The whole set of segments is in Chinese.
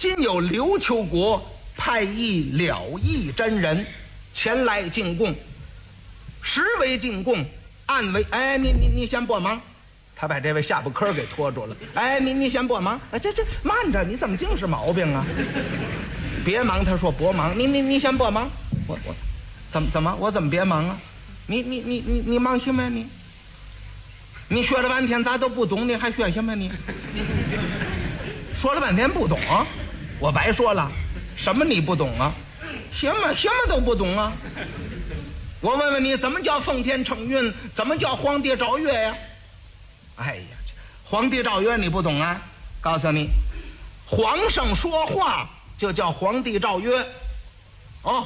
今有刘秋国派一了义真人前来进贡，实为进贡，暗为你先帮忙。他把这位下巴颏给拖住了。你先帮忙。这慢着，你怎么净是毛病啊？别忙，他说别忙。你先帮忙。我怎么我怎么别忙啊？你忙什么呀你？你学了半天咋都不懂，你还学什么你？说了半天不懂，我白说了。什么你不懂啊？什么都不懂啊？我问问你，怎么叫奉天承运？怎么叫皇帝诏曰呀？哎呀，皇帝诏曰你不懂啊？告诉你，皇上说话就叫皇帝诏曰。哦，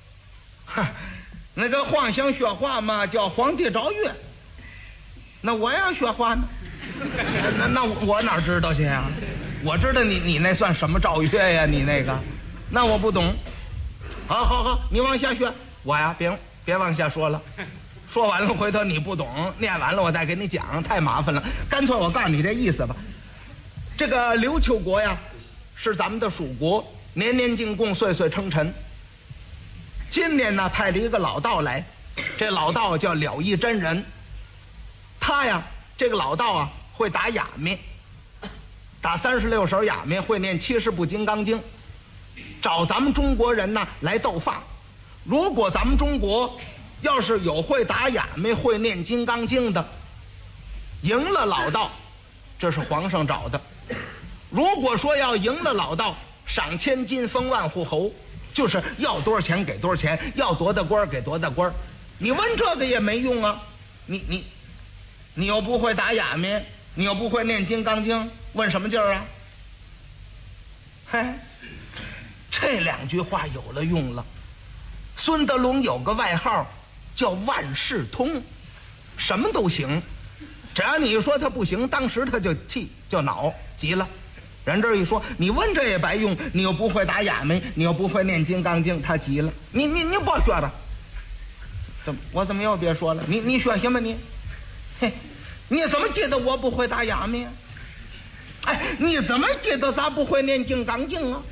那个皇上说话嘛叫皇帝诏曰。那我要说话呢？那我哪知道去呀？我知道你那算什么诏曰呀？你那个，那我不懂。好，你往下学。我呀，别往下说了。说完了，回头你不懂，念完了我再给你讲，太麻烦了。干脆我告诉你这意思吧。这个刘秋国呀，是咱们的属国，年年进贡，岁岁称臣。今年呢，派了一个老道来，这老道叫了义真人。他呀，这个老道啊，会打哑谜，打36手哑谜，会念70部金刚经，找咱们中国人呢来斗法。如果咱们中国要是有会打哑谜、会念金刚经的，赢了老道，这是皇上找的。如果说要赢了老道，赏千金，封万户侯，就是要多少钱给多少钱，要多大官给多大官。你问这个也没用啊，你又不会打哑谜，你又不会念金刚经，问什么劲儿啊？嘿，这2句话有了用了。孙德龙有个外号叫万事通，什么都行。只要你说他不行，当时他就气就恼急了。人这一说，你问这也白用，你又不会打哑谜，你又不会念金刚经，他急了。你不学了？我怎么又别说了？你学什么你？嘿，你怎么记得我不会打哑谜？你怎么记得咱不会念金刚经啊？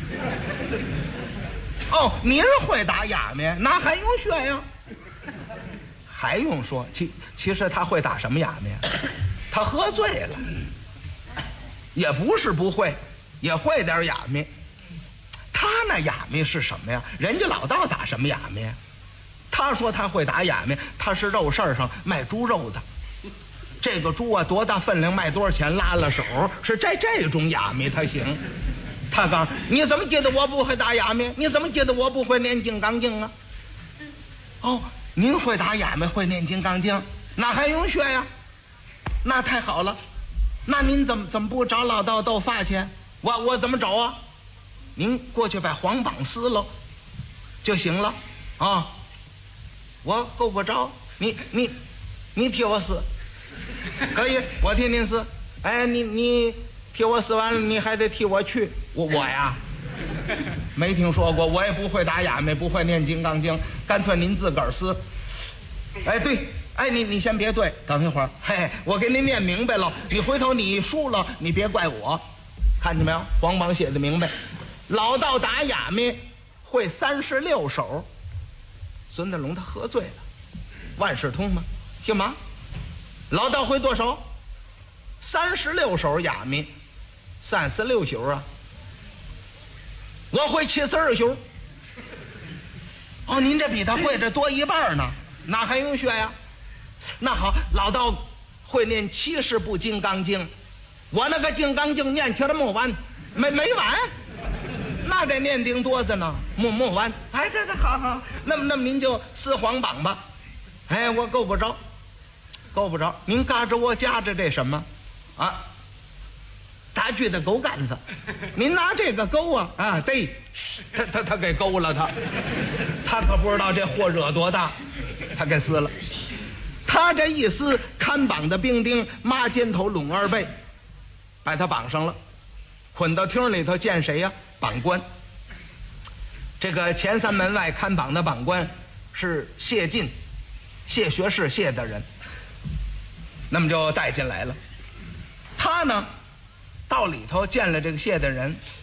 哦，您会打哑谜，那还用学呀？还用说？其实他会打什么哑谜？他喝醉了，也不是不会，也会点哑谜。他那哑谜是什么呀？人家老道打什么哑谜？他说他会打哑谜，他是肉市上卖猪肉的。这个猪啊，多大分量卖多少钱，拉了手，是这种哑谜他行。他刚，你怎么记得我不会打哑谜？你怎么记得我不会念金刚经啊？哦，您会打哑谜，会念金刚经，那还用学呀？那太好了。那您怎么不找老道斗法去？我怎么找啊？您过去把黄榜撕了就行了啊。我够不着，你替我撕，可以，我替您撕。你替我撕完了，你还得替我去。我呀，没听说过，我也不会打哑谜，不会念金刚经，干脆您自个儿撕。对，你先别对，等一会儿，我给您念明白了，你回头你输了，你别怪我。看见没有？黄榜写的明白，老道打哑谜会36手。孙德龙他喝醉了，万事通吗？行吗？老道会多少？36手哑谜，36宿啊。我会72宿。哦，您这比他会这多一半呢，那还用学呀？那好，老道会念70部金刚经，我那个金刚经念起来没完，没完，那得念顶多子呢，没完。这好，那么您就撕黄榜吧。我够不着，您嘎着我夹着这什么啊？大锯的钩杆子，您拿这个钩啊，对，他给勾了他可不知道这祸惹多大，他给撕了。他这一撕，看榜的兵丁抹肩头拢二背，把他绑上了，捆到厅里头见谁呀？榜官。这个前3门外看榜的榜官是谢晋，谢学士谢的人，那么就带进来了。他呢，到里头见了这个谢的人，